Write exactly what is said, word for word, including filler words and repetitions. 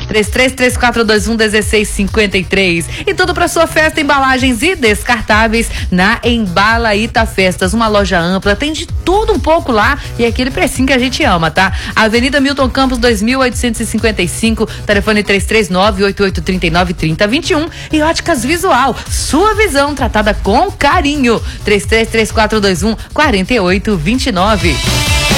três três três quatro dois um um seis cinco três. E tudo para sua festa, embalagens e descartáveis na Embalaíta Festas, uma loja ampla, tem de tudo um pouco lá e aquele precinho que a gente ama, tá? Avenida Milton Campos dois mil oitocentos e cinquenta e cinco, telefone três três nove, oito oito três nove, três zero dois um e Óticas Visual, sua visão tratada com carinho, três três três quatro dois um quatro oito dois nove.